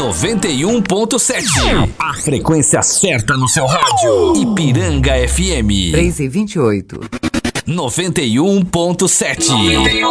91.7. A frequência certa no seu rádio. Ipiranga FM 3:28. 91.7.